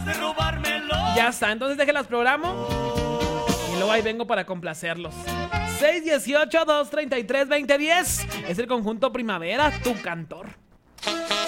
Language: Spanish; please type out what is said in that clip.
Ya está, entonces déjenlas programo y luego ahí vengo para complacerlos. 618-233-2010 es el conjunto Primavera, tu cantor.